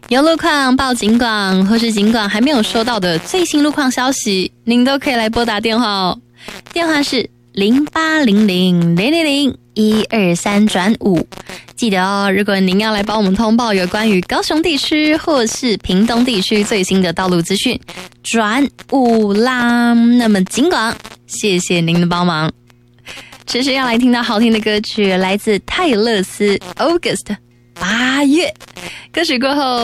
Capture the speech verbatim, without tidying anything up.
有路况报警广，或是警广还没有收到的最新路况消息，您都可以来拨打电话哦。电话是零八零零零零零一二三转五。记得哦，如果您要来帮我们通报有关于高雄地区或是屏东地区最新的道路资讯，转五啦。那么警广，谢谢您的帮忙。这是要来听到好听的歌曲，来自泰勒斯 August 八月。歌曲过后